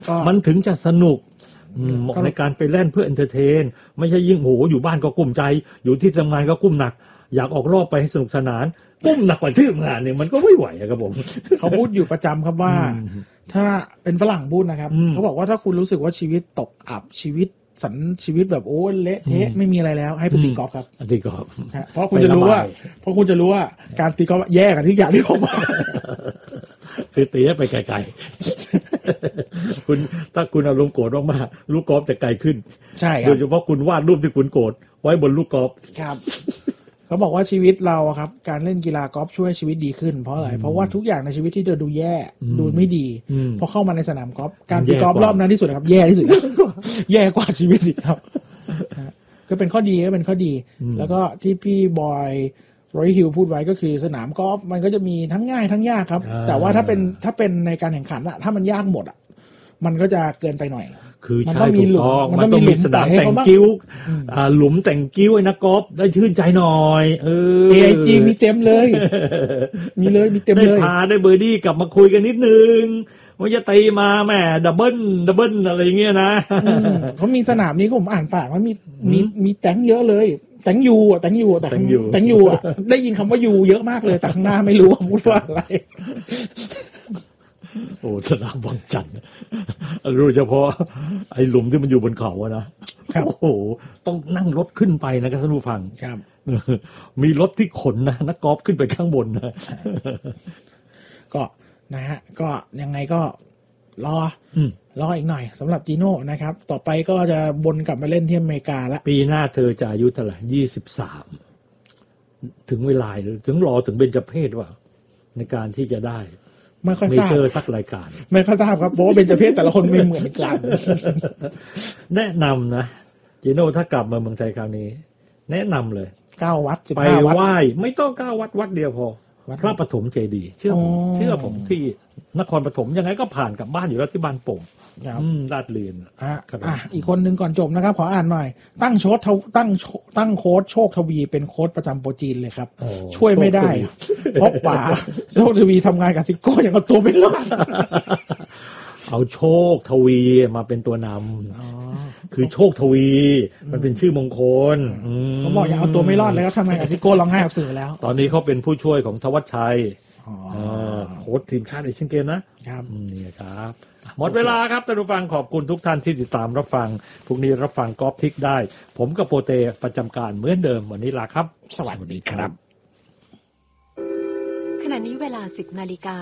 มันถึงจะสนุกเหมาะในการไปเล่นเพื่อเอนเตอร์เทนไม่ใช่ยิ่งโหอยู่บ้านก็กุ้มใจอยู่ที่ทำงานก็กุ้มหนักอยากออกรอบไปให้สนุกสนานกุ้มหนักกว่าที่ทำงานเนี่ยมันก็ไม่ไหวครับผมเขาพูดอยู่ประจำครับว่าถ้าเป็นฝรั่งพูดนะครับเขาบอกว่าถ้าคุณรู้สึกว่าชีวิตตกอับชีวิตแบบโอ้เละเทะไม่มีอะไรแล้วให้ไปตีกอล์ฟครับตีกอล์ฟเพราะคุณจะรู้ว่าการตีกอล์ฟแย่กันทุกอย่างที่ผมว่าคือตีให้ไปไกลๆคุณถ้าคุณอารมณ์โกรธมากๆลูกกอล์ฟจะไกลขึ้นใช่ครับโดยเฉพาะคุณวาดรูปที่คุณโกรธไว้บนลูกกอล์ฟครับเขาบอกว่าชีวิตเราครับการเล่นกีฬากอล์ฟช่วยชีวิตดีขึ้นเพราะอะไรเพราะว่าทุกอย่างในชีวิตที่ดูแย่ดูไม่ดีพอเข้ามาในสนามกอล์ฟการตีกอล์ฟรอบนั้นที่สุดครับแย่ที่สุดแย่กว่าชีวิตอีกครับก็เป็นข้อดีแล้วก็ที่พี่บอยโรยฮิลพูดไว้ก็คือสนามกอล์ฟมันก็จะมีทั้งง่ายทั้งยากครับแต่ว่าถ้าเป็นในการแข่งขันอะถ้ามันยากหมดอะมันก็จะเกินไปหน่อยคือใช่ถูกต้องมันต้องมีสนามแต่งกิ้วหลุมแต่งกิ้วไอ้นักกอล์ฟได้ชื่นใจหน่อย AIG มีเต็มเลยมีเต็มเลยได้พาได้เบอร์ดี้กลับมาคุยกันนิดนึงว่าจะตีมาแม่ดับเบิลอะไรอย่างเงี้ยนะเขามีสนามนี้ผมอ่านปากว่ามีแต่งเยอะเลยแต่งยูอ่ะได้ยินคำว่ายูเยอะมากเลยแต่ข้างหน้าไม่รู้ว่าพูดว่าอะไรโอ้สนามบางจันทร์โดยเฉพาะไอ้หลุมที่มันอยู่บนเขาอะนะโอ้โหต้องนั่งรถขึ้นไปนะครับท่านผู้ฟังครับมีรถที่ขนนะนักกอล์ฟขึ้นไปข้างบนนะก็นะฮะก็ยังไงก็รออีกหน่อยสำหรับจีโน่นะครับต่อไปก็จะบนกลับมาเล่นที่อเมริกาแล้วปีหน้าเธอจะอายุเท่าไหร่23ถึงเวลาหรือถึงรอถึงเบญจเพสว่าในการที่จะได้ไม่ค่อยทราบสักรายการไม่ค่อยทราบครับเพราะว่าเบญจเพสแต่ละคนไม่เหมือนกันแนะนำนะจีโน่ถ้ากลับมาเมืองไทยคราวนี้แนะนำเลย 9 วัด 15 วัดไปไหว้ไม่ต้อง9 วัดเดียวพอพระปฐมเจดีย์เชื่อผมที่นครปฐมยังไงก็ผ่านกลับบ้านอยู่แล้วที่บ้านโป่งลาดเลียนอีกคนหนึ่งก่อนจบนะครับขออ่านหน่อยตั้งโค้ชโชคทวีเป็นโค้ชประจำโปรจีนเลยครับช่วยไม่ได้เพราะป่าโชคทวีทำงานกับซิโก้อย่างเอาตัวไม่รอดเอาโชคทวีมาเป็นตัวนำคือโชคทวีมันเป็นชื่อมงคลเขาบอกอย่าเอาตัวไม่รอดเลยครับทำงานกับซิโก้ร้องไห้ออกสื่อแล้วตอนนี้เขาเป็นผู้ช่วยของธวัชชัยโค้ชทีมชาติเอเชียนเกมนะครับนี่ครับหมดเวลาครับท่านผู้ฟังขอบคุณทุกท่านที่ติดตามรับฟังพรุ่งนี้รับฟังกอล์ฟทิกได้ผมกับโปเต้ประจำการเหมือนเดิมวันนี้ลาครับสวัสดีครับขณะนี้เวลา 10 นาฬิกา